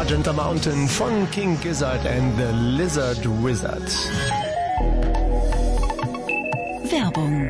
Magenta Mountain von King Gizzard and the Lizard Wizard. Werbung.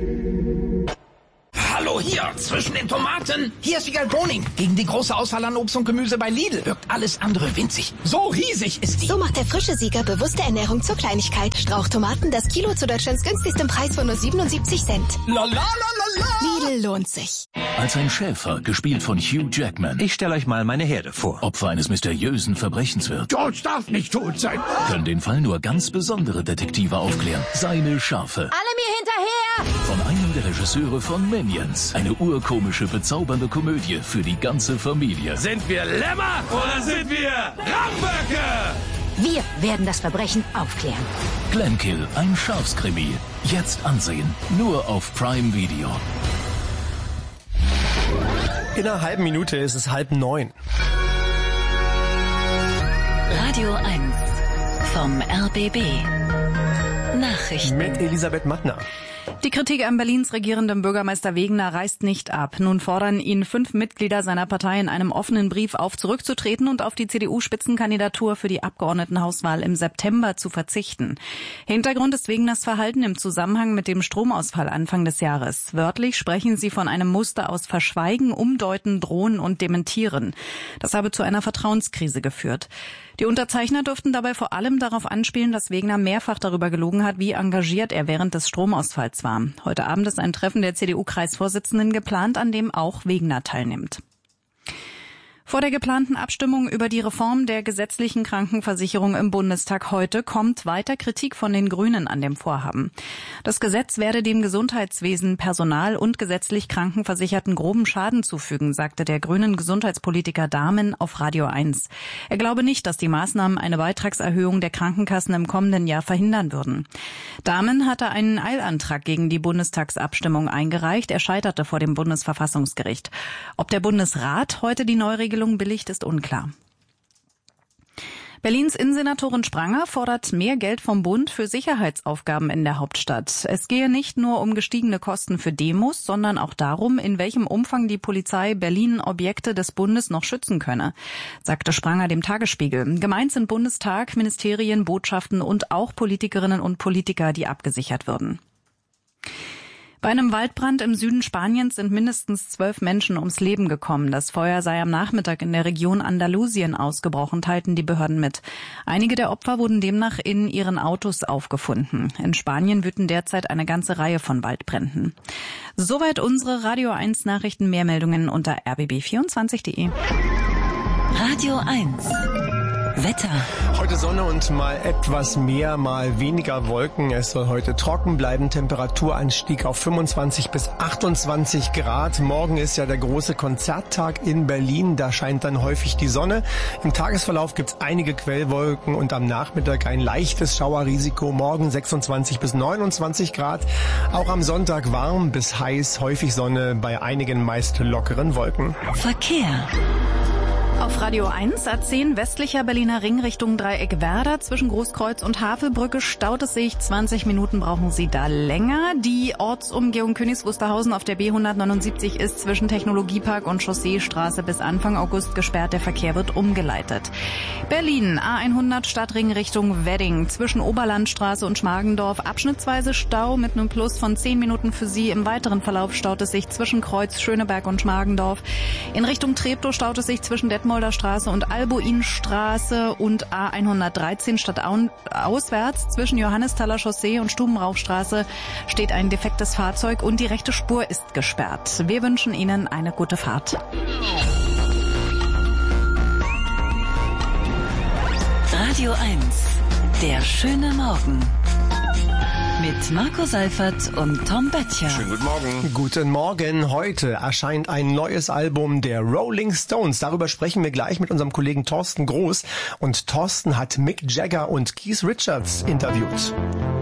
Hallo hier, zwischen den Tomaten. Hier ist Wiegald Boning. Gegen die große Auswahl an Obst und Gemüse bei Lidl wirkt alles andere winzig. So riesig ist die. So macht der frische Sieger bewusste Ernährung zur Kleinigkeit. Strauchtomaten, das Kilo zu Deutschlands günstigstem Preis von nur 77 Cent. La la la la la. Lidl lohnt sich. Als ein Schäfer, gespielt von Hugh Jackman, Ich stelle euch mal meine Herde vor. Opfer eines mysteriösen Verbrechens wird, George darf nicht tot sein. können den Fall nur ganz besondere Detektive aufklären. Seine Schafe. Alle mir hinterher! Von einem der Regisseure von Minions. Eine urkomische, bezaubernde Komödie für die ganze Familie. Sind wir Lämmer oder sind wir Ramböcke? Wir werden das Verbrechen aufklären. Glenkill, ein Schafskrimi. Jetzt ansehen. Nur auf Prime Video. In einer halben Minute ist es 8:30. Radio 1 vom RBB. Nachrichten. Mit Elisabeth Mattner. Die Kritik an Berlins regierendem Bürgermeister Wegener reißt nicht ab. Nun fordern ihn 5 Mitglieder seiner Partei in einem offenen Brief auf, zurückzutreten und auf die CDU-Spitzenkandidatur für die Abgeordnetenhauswahl im September zu verzichten. Hintergrund ist Wegeners Verhalten im Zusammenhang mit dem Stromausfall Anfang des Jahres. Wörtlich sprechen sie von einem Muster aus Verschweigen, Umdeuten, Drohen und Dementieren. Das habe zu einer Vertrauenskrise geführt. Die Unterzeichner durften dabei vor allem darauf anspielen, dass Wegener mehrfach darüber gelogen hat, wie engagiert er während des Stromausfalls war. Heute Abend ist ein Treffen der CDU-Kreisvorsitzenden geplant, an dem auch Wegener teilnimmt. Vor der geplanten Abstimmung über die Reform der gesetzlichen Krankenversicherung im Bundestag heute kommt weiter Kritik von den Grünen an dem Vorhaben. Das Gesetz werde dem Gesundheitswesen, Personal und gesetzlich Krankenversicherten groben Schaden zufügen, sagte der grünen Gesundheitspolitiker Dahmen auf Radio 1. Er glaube nicht, dass die Maßnahmen eine Beitragserhöhung der Krankenkassen im kommenden Jahr verhindern würden. Dahmen hatte einen Eilantrag gegen die Bundestagsabstimmung eingereicht. Er scheiterte vor dem Bundesverfassungsgericht. Ob der Bundesrat heute die Neuregelung billigt, ist unklar. Berlins Innensenatorin Spranger fordert mehr Geld vom Bund für Sicherheitsaufgaben in der Hauptstadt. Es gehe nicht nur um gestiegene Kosten für Demos, sondern auch darum, in welchem Umfang die Polizei Berlin Objekte des Bundes noch schützen könne, sagte Spranger dem Tagesspiegel. Gemeint sind Bundestag, Ministerien, Botschaften und auch Politikerinnen und Politiker, die abgesichert würden. Bei einem Waldbrand im Süden Spaniens sind mindestens 12 Menschen ums Leben gekommen. Das Feuer sei am Nachmittag in der Region Andalusien ausgebrochen, teilten die Behörden mit. Einige der Opfer wurden demnach in ihren Autos aufgefunden. In Spanien wüten derzeit eine ganze Reihe von Waldbränden. Soweit unsere Radio 1 Nachrichten. Mehr Meldungen unter rbb24.de. Radio 1. Wetter. Heute Sonne und mal etwas mehr, mal weniger Wolken. Es soll heute trocken bleiben. Temperaturanstieg auf 25 bis 28 Grad. Morgen ist ja der große Konzerttag in Berlin. Da scheint dann häufig die Sonne. Im Tagesverlauf gibt's einige Quellwolken und am Nachmittag ein leichtes Schauerrisiko. Morgen 26 bis 29 Grad. Auch am Sonntag warm bis heiß. Häufig Sonne bei einigen meist lockeren Wolken. Verkehr. Auf Radio 1 A10 westlicher Berliner Ring Richtung Dreieck Werder zwischen Großkreuz und Havelbrücke staut es sich. 20 Minuten brauchen Sie da länger. Die Ortsumgehung Königs Wusterhausen auf der B179 ist zwischen Technologiepark und Chausseestraße bis Anfang August gesperrt. Der Verkehr wird umgeleitet. Berlin A100 Stadtring Richtung Wedding zwischen Oberlandstraße und Schmargendorf. Abschnittsweise Stau mit einem Plus von 10 Minuten für Sie. Im weiteren Verlauf staut es sich zwischen Kreuz Schöneberg und Schmargendorf. In Richtung Treptow staut es sich zwischen Detmolder Straße und Albuinstraße und A113 stadtauswärts zwischen Johannesthaler Chaussee und Stubenrauchstraße steht ein defektes Fahrzeug und die rechte Spur ist gesperrt. Wir wünschen Ihnen eine gute Fahrt. Radio 1. Der schöne Morgen. Mit Marco Seifert und Tom Böttcher. Schönen guten Morgen. Guten Morgen. Heute erscheint ein neues Album der Rolling Stones. Darüber sprechen wir gleich mit unserem Kollegen Thorsten Groß. Und Thorsten hat Mick Jagger und Keith Richards interviewt.